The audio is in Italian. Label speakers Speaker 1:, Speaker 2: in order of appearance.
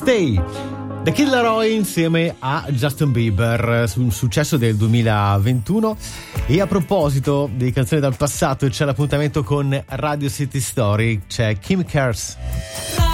Speaker 1: Stay. The Kid Laroi insieme a Justin Bieber, un successo del 2021. E a proposito di canzoni dal passato, c'è l'appuntamento con Radio City Story, c'è Kim Kers.